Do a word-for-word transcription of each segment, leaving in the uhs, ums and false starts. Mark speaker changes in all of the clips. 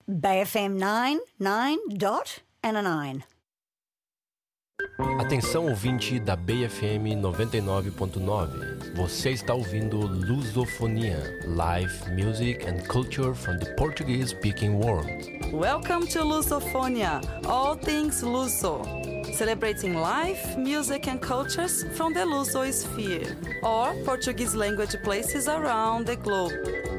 Speaker 1: Bay F M nine, nine dot and a nine.
Speaker 2: Atenção ouvinte da Bay F M noventa e nove ponto nove. Você está ouvindo Lusofonia, live music and culture from the Portuguese-speaking world.
Speaker 3: Welcome to Lusofonia, all things Luso. Celebrating life, music and cultures from the Lusosphere, or Portuguese language places around the globe.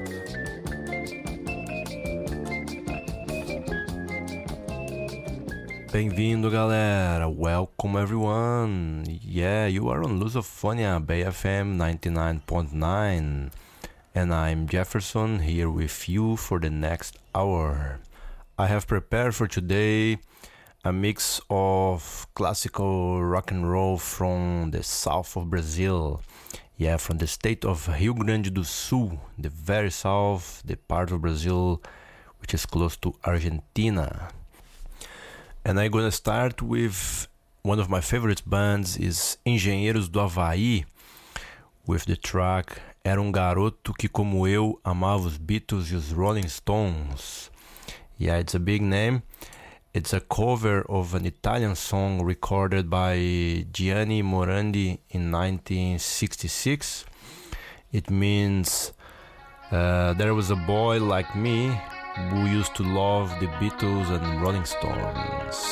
Speaker 2: Bem-vindo, galera. Welcome, everyone. Yeah, you are on Lusofonia, Bay F M ninety-nine point nine. And I'm Jefferson, here with you for the next hour. I have prepared for today a mix of classical rock and roll from the south of Brazil. Yeah, from the state of Rio Grande do Sul, the very south, the part of Brazil which is close to Argentina. And I'm gonna start with one of my favorite bands is Engenheiros do Havaí, with the track Era um Garoto que Como Eu Amava os Beatles e os Rolling Stones. Yeah, it's a big name. It's a cover of an Italian song recorded by Gianni Morandi in nineteen sixty-six. It means uh, there was a boy like me who used to love the Beatles and Rolling Stones.